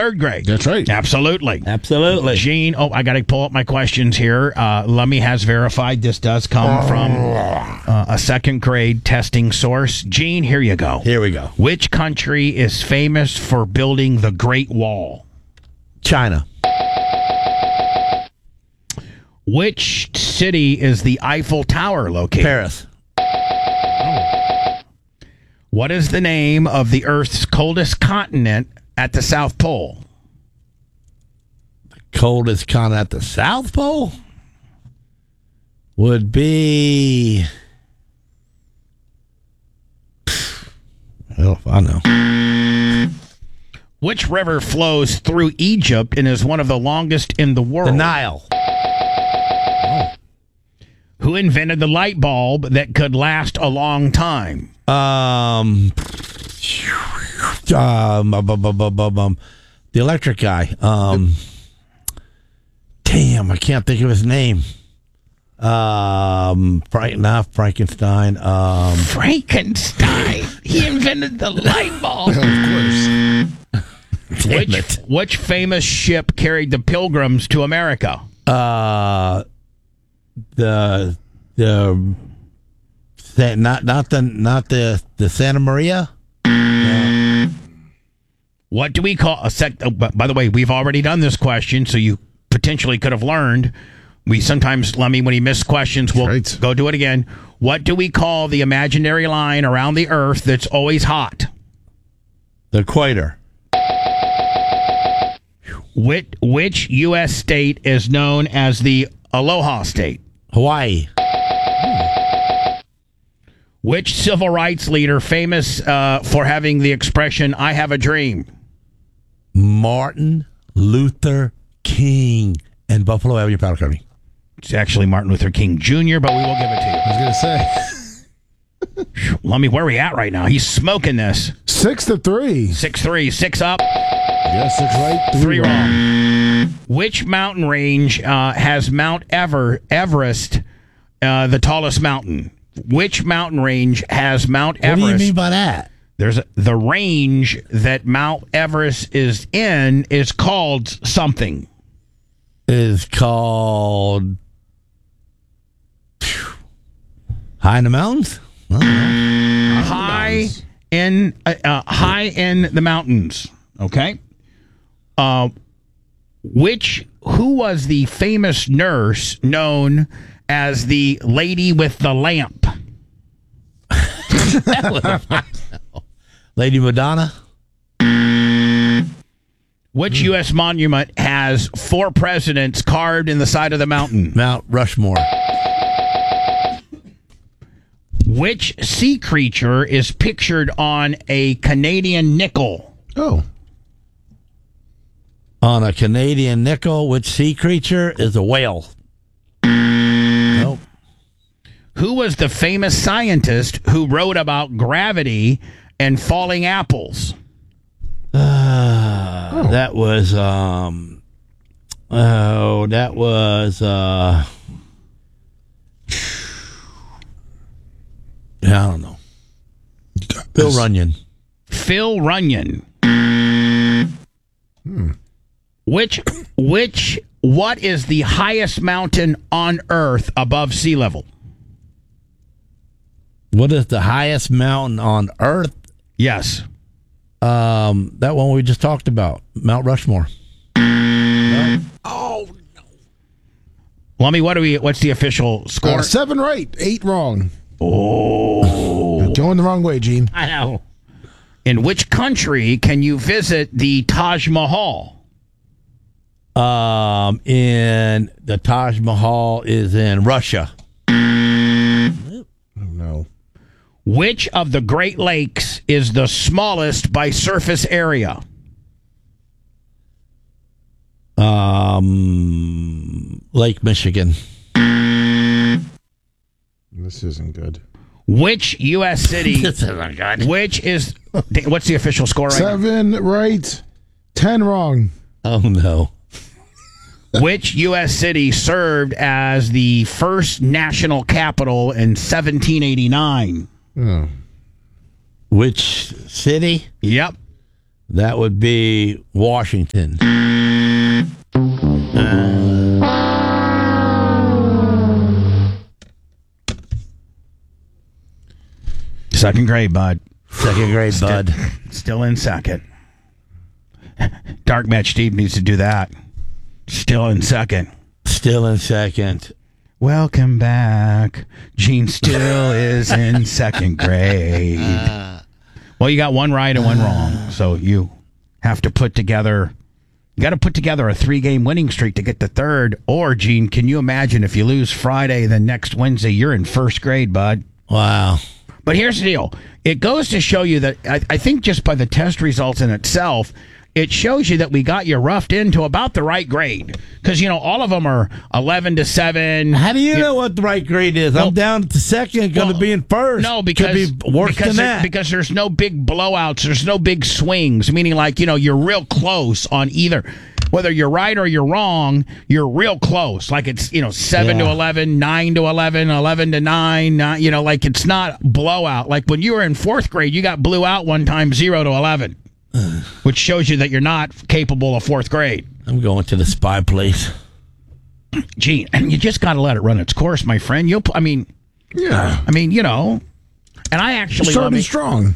third grade. That's right. Absolutely. Absolutely. Gene, I got to pull up my questions here. Lummy has verified this does come from a second grade testing source. Gene, here you go. Here we go. Which country is famous for building the Great Wall? China. Which city is the Eiffel Tower located? Paris. What is the name of the Earth's coldest continent at the South Pole? Coldest continent at the South Pole would be... Hell if I know. Which river flows through Egypt and is one of the longest in the world? The Nile. Who invented the light bulb that could last a long time? The electric guy. Damn, I can't think of his name. Not Frankenstein. Frankenstein. He invented the light bulb. Of course. Which famous ship carried the Pilgrims to America? The Santa Maria. What do we call by the way, we've already done this question, so you potentially could have learned. We sometimes, Lummy, when he missed questions, we'll go do it again. What do we call the imaginary line around the Earth that's always hot? The equator. Which U.S. state is known as the Aloha State? Hawaii. Which civil rights leader famous for having the expression, I have a dream? Martin Luther King and Buffalo Avenue Powder County. It's actually Martin Luther King Jr., but we will give it to you. I was going to say. Lummy, where are we at right now? He's smoking this. 6-3. 6-3. 6 up. Yes, 6 right. 3 wrong. Which mountain range has Mount Everest, the tallest mountain? Which mountain range has Mount Everest? What do you mean by that? There's the range that Mount Everest is in is called something. Is called high in the mountains. High in the mountains. Okay. Who was the famous nurse known as the lady with the lamp? Lady Madonna. Which U.S. monument has 4 presidents carved in the side of the mountain? Mount Rushmore. Which sea creature is pictured on a Canadian nickel? Oh. On a Canadian nickel, which sea creature is a whale? Nope. Who was the famous scientist who wrote about gravity and falling apples? That was I don't know. Phil Runyon. Phil Runyon. What is the highest mountain on Earth above sea level? What is the highest mountain on Earth? Yes. That one we just talked about, Mount Rushmore. No. Oh no. Lummy, what's the official score? 7 right, 8 wrong. Oh. You're going the wrong way, Gene. I know. In which country can you visit the Taj Mahal? In the Taj Mahal is in Russia. Oh, no. Which of the Great Lakes is the smallest by surface area? Lake Michigan. This isn't good. Which U.S. city? This isn't good. What's the official score right 7 right, 10 wrong. Oh, no. Which U.S. city served as the first national capital in 1789? Oh. Which city? Yep. That would be Washington. Second grade, bud. Second grade, bud. Still in second. Dark Match Steve needs to do that. Still in second. Still in second. Welcome back. Gene still is in second grade. Well, you got one right and one wrong. So you have to put together... You got to put together a 3-game winning streak to get the third. Or, Gene, can you imagine if you lose Friday, then next Wednesday, you're in first grade, bud? Wow. But here's the deal. It goes to show you that I think just by the test results in itself, it shows you that we got you roughed into about the right grade. Because, all of them are 11 to 7. How do you know what the right grade is? I'm down to second, going to be in first. No, because, could be worse than that. Because there's no big blowouts. There's no big swings, meaning you're real close on either. Whether you're right or you're wrong, you're real close. Like it's, 7 to 11, 9 to 11, 11 to 9, like it's not blowout. Like when you were in fourth grade, you got blew out one time 0 to 11, which shows you that you're not capable of fourth grade. I'm going to the spy place. Gee, and you just got to let it run its course, my friend. And I actually... Starting strong.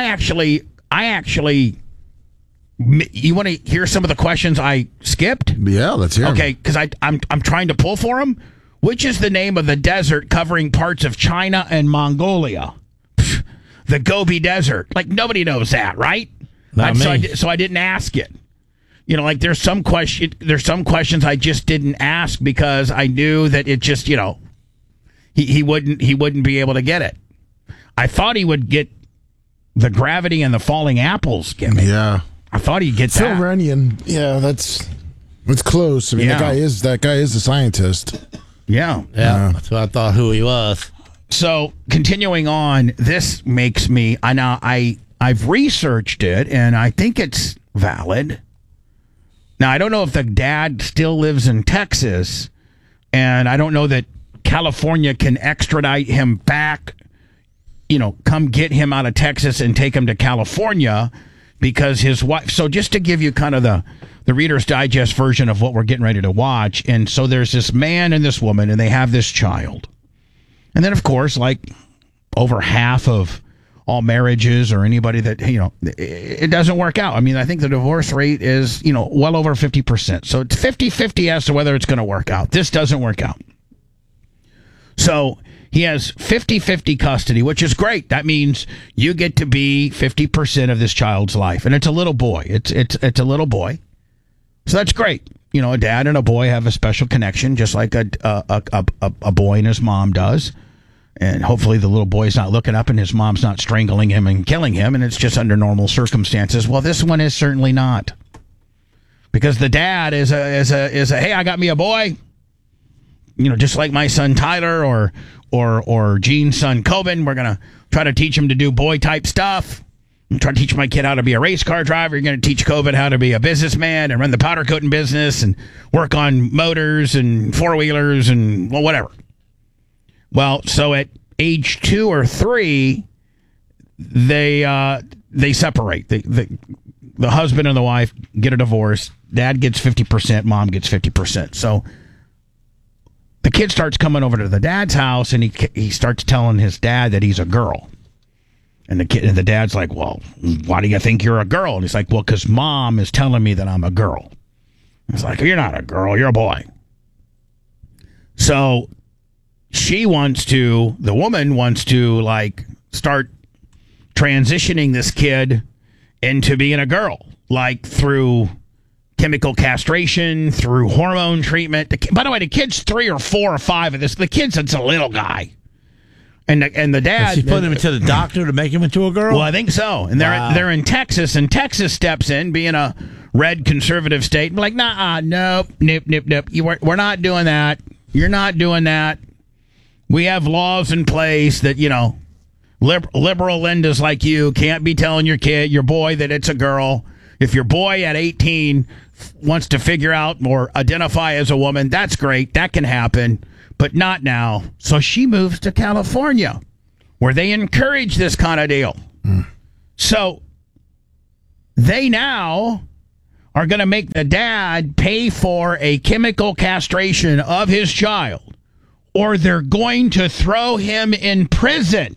You want to hear some of the questions I skipped? Yeah, let's hear them. Okay, because I'm trying to pull for them. Which is the name of the desert covering parts of China and Mongolia? The Gobi Desert. Like, nobody knows that, right? So I didn't ask it. There's some questions I just didn't ask because I knew that it just, he wouldn't be able to get it. I thought he would get the gravity and the falling apples. Yeah. I thought he'd get Phil that. Rennion, yeah, that's close. I mean, that guy is a scientist. Yeah. That's what I thought who he was. So continuing on, this makes me. I've researched it, and I think it's valid. Now I don't know if the dad still lives in Texas, and I don't know that California can extradite him back. Come get him out of Texas and take him to California. Because his wife, so just to give you kind of the Reader's Digest version of what we're getting ready to watch, and so there's this man and this woman, and they have this child. And then, of course, like over half of all marriages or anybody that, it doesn't work out. I mean, I think the divorce rate is, well over 50%. So it's 50-50 as to whether it's going to work out. This doesn't work out. So he has 50-50 custody, which is great. That means you get to be 50% of this child's life. And it's a little boy. It's a little boy. So that's great. A dad and a boy have a special connection, just like a boy and his mom does. And hopefully the little boy's not looking up and his mom's not strangling him and killing him, and it's just under normal circumstances. Well, this one is certainly not. Because the dad is a hey, I got me a boy. Just like my son Tyler or Gene's son Coben, we're going to try to teach him to do boy-type stuff. I'm trying to teach my kid how to be a race car driver. You're going to teach Coben how to be a businessman and run the powder coating business and work on motors and four-wheelers and whatever. Well, so at age 2 or 3, they separate. The husband and the wife get a divorce. Dad gets 50%, mom gets 50%. So the kid starts coming over to the dad's house, and he starts telling his dad that he's a girl. And the dad's like, well, why do you think you're a girl? And he's like, well, because mom is telling me that I'm a girl. He's like, you're not a girl, you're a boy. So the woman wants to, like, start transitioning this kid into being a girl, like through chemical castration, through hormone treatment. By the way, the kid's 3 or 4 or 5 of this. The kid's a little guy. And the dad... She put him into the doctor to make him into a girl? Well, I think so. And they're in Texas, and Texas steps in, being a red conservative state, and like, nope. We're not doing that. You're not doing that. We have laws in place that, liberal Lindas like you can't be telling your boy that it's a girl. If your boy at 18 wants to figure out or identify as a woman, that's great. That can happen. But not now. So she moves to California, where they encourage this kind of deal. So they now are going to make the dad pay for a chemical castration of his child, or they're going to throw him in prison.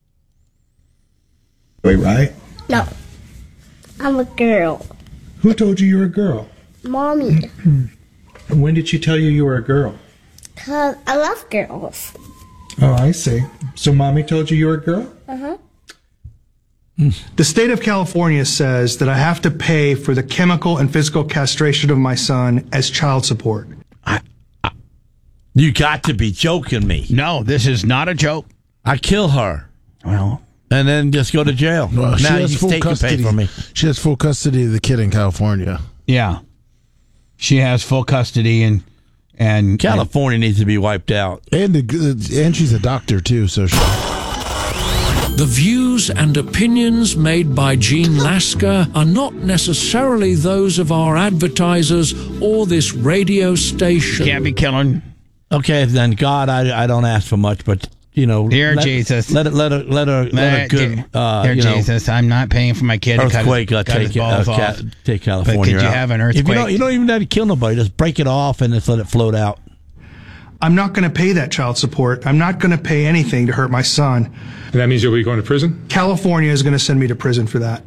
Wait, right? No. I'm a girl. Who told you you were a girl? Mommy. And when did she tell you were a girl? 'Cause I love girls. Oh, I see. So mommy told you were a girl? Uh-huh. The state of California says that I have to pay for the chemical and physical castration of my son as child support. You got to be joking me. No, this is not a joke. I kill her. Well, and then just go to jail. Well, she now has you full take and pay custody. for me. She has full custody of the kid in California. yeah. She has full custody and California needs to be wiped out. And she's a doctor, too, so she... The views and opinions made by Gene Lasker are not necessarily those of our advertisers or this radio station. Can't be killing. Okay, then God, I don't ask for much, but Dear Jesus, let her good. Dear Jesus, I'm not paying for my kid. Earthquake, to cut his balls off. take California. But could you out. have an earthquake? If you don't even have to kill nobody. Just break it off and just let it float out. I'm not going to pay that child support. I'm not going to pay anything to hurt my son. That means you'll be going to prison? California is going to send me to prison for that.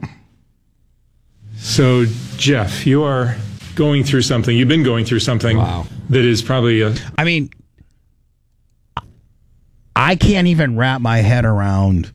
So, Jeff, you are going through something. You've been going through something that is probably I mean, I can't even wrap my head around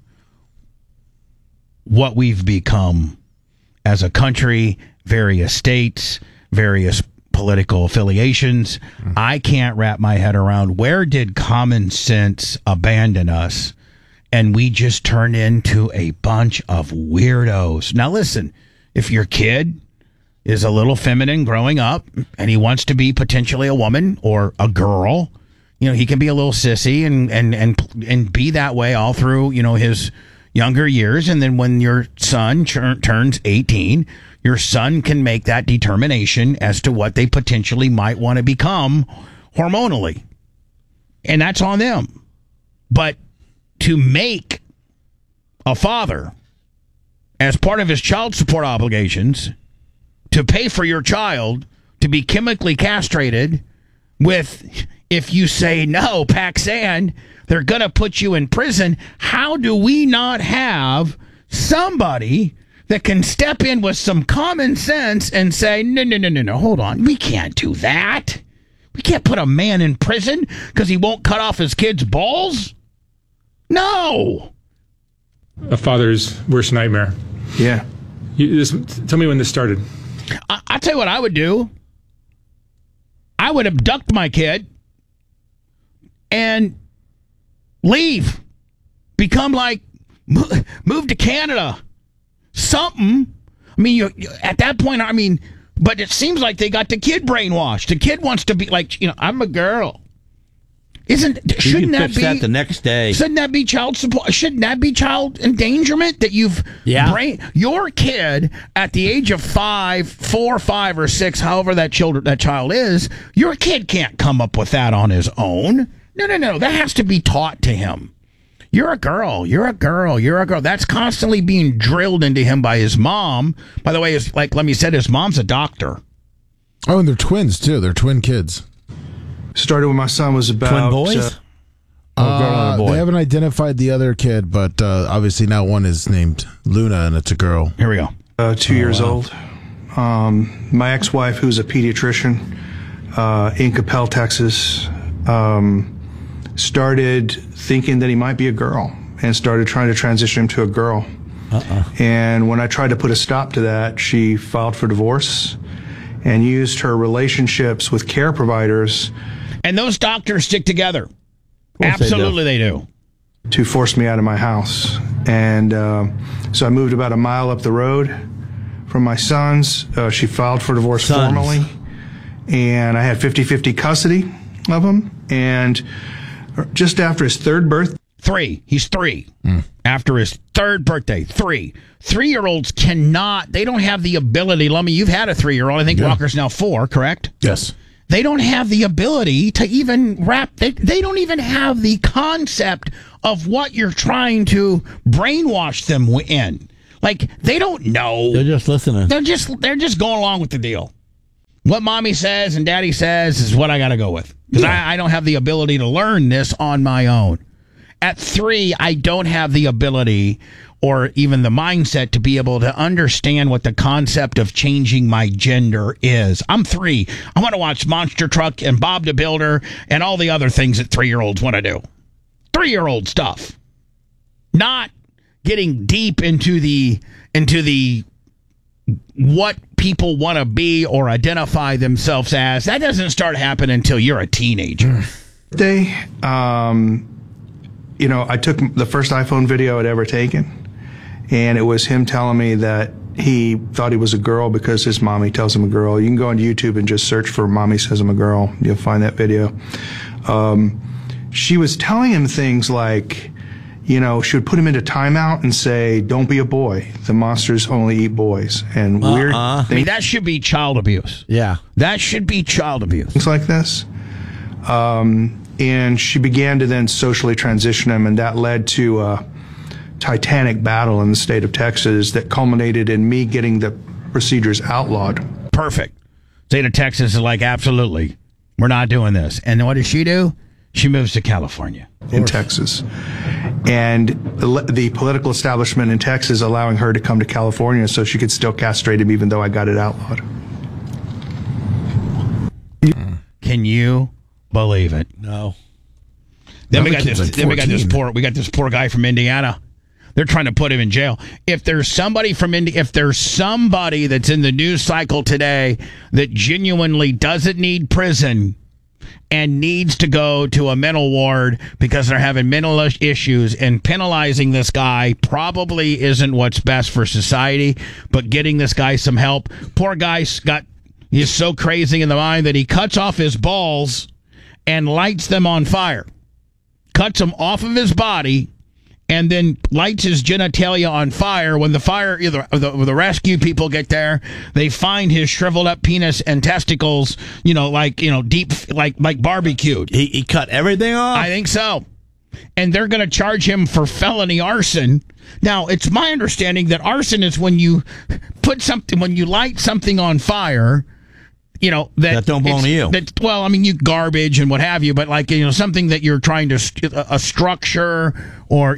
what we've become as a country, various states, various political affiliations. I can't wrap my head around where did common sense abandon us and we just turn into a bunch of weirdos. Now listen, if your kid is a little feminine growing up and he wants to be potentially a woman or a girl, he can be a little sissy and be that way all through, his younger years. And then when your son turns 18, your son can make that determination as to what they potentially might want to become hormonally. And that's on them. But to make a father, as part of his child support obligations, to pay for your child to be chemically castrated with, if you say no, Paxan, they're going to put you in prison. How do we not have somebody that can step in with some common sense and say, no, hold on. We can't do that. We can't put a man in prison because he won't cut off his kid's balls. No. a father's worst nightmare. Yeah. Tell me when this started. I'll tell you what I would do. I would abduct my kid and leave. Become like, move to Canada. Something. I mean, you at that point, I mean, but it seems like they got the kid brainwashed. The kid wants to be like, I'm a girl. Shouldn't that be that the next day? Shouldn't that be child support? Shouldn't that be child endangerment? That you've your kid at the age of 4, 5, or 6, however that child is, your kid can't come up with that on his own. No. That has to be taught to him. You're a girl. You're a girl. You're a girl. That's constantly being drilled into him by his mom. By the way, like Lemmy said, his mom's a doctor. Oh, and they're twins too. They're twin kids. Started when my son was about... Twin boys? Girl and a boy. They haven't identified the other kid, but obviously now one is named Luna, and it's a girl. Here we go. 2 years old. My ex-wife, who's a pediatrician in Coppell, Texas, started thinking that he might be a girl and started trying to transition him to a girl. And when I tried to put a stop to that, she filed for divorce and used her relationships with care providers. And those doctors stick together. Absolutely they do. To force me out of my house. And so I moved about a mile up the road from my sons. She filed for divorce formally. And I had 50-50 custody of him. And just after his third birthday. 3. He's 3. After his third birthday. 3. 3-year-olds cannot, they don't have the ability. Lummy, you've had a 3-year-old. I think Walker's now 4, correct? Yes. They don't have the ability to even they don't even have the concept of what you're trying to brainwash them in. Like, they don't know. They're just listening. They're just going along with the deal. What mommy says and daddy says is what I got to go with. Because I don't have the ability to learn this on my own. At 3, I don't have the ability or even the mindset to be able to understand what the concept of changing my gender is. I'm 3. I want to watch Monster Truck and Bob the Builder and all the other things that 3-year-olds want to do. 3-year-old stuff. Not getting deep into the what people want to be or identify themselves as. That doesn't start happening until you're a teenager. I took the first iPhone video I'd ever taken, and it was him telling me that he thought he was a girl because his mommy tells him a girl. You can go on YouTube and just search for "Mommy Says I'm a Girl." You'll find that video. She was telling him things like, she would put him into timeout and say, "Don't be a boy. The monsters only eat boys." And weird things. I mean, that should be child abuse. Yeah. That should be child abuse. Things like this. And she began to then socially transition him, and that led to a titanic battle in the state of Texas that culminated in me getting the procedures outlawed. Perfect. State of Texas is like, absolutely, we're not doing this. And what does she do? She moves to California. In Texas. And the political establishment in Texas allowing her to come to California so she could still castrate him even though I got it outlawed. Can you believe it? No. Then we got this poor guy from Indiana. They're trying to put him in jail. If there's somebody that's in the news cycle today that genuinely doesn't need prison and needs to go to a mental ward because they're having mental issues, and penalizing this guy probably isn't what's best for society, but getting this guy some help. Poor guy's he's so crazy in the mind that he cuts off his balls and lights them on fire. Cuts them off of his body and then lights his genitalia on fire. When the rescue people get there, they find his shriveled up penis and testicles, deep, like barbecued. He cut everything off? I think so. And they're going to charge him for felony arson. Now, it's my understanding that arson is when you light something on fire, that don't belong to you. You garbage and what have you, but something that you're trying to a structure, or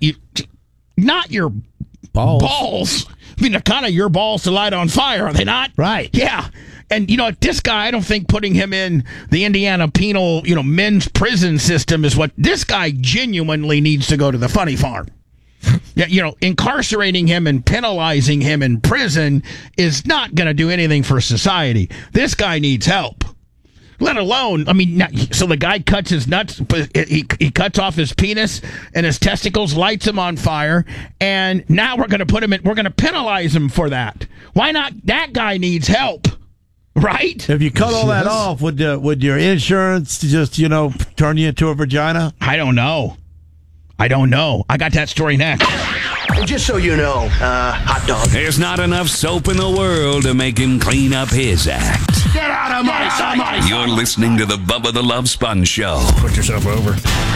not your balls. I mean, they're kind of your balls to light on fire, are they not? Right. Yeah. And this guy, I don't think putting him in the Indiana penal, men's prison system is what this guy genuinely needs to go to the funny farm. Yeah, incarcerating him and penalizing him in prison is not going to do anything for society. This guy needs help. Let alone, so the guy cuts his nuts, he cuts off his penis and his testicles, lights him on fire, and now we're going to penalize him for that. Why not? That guy needs help, right? If you cut all that off, would your insurance just, turn you into a vagina? I don't know. I got that story next. And just so you know, hot dog. There's not enough soap in the world to make him clean up his act. Get out of my sight! You're listening to the Bubba the Love Sponge Show. Put yourself over.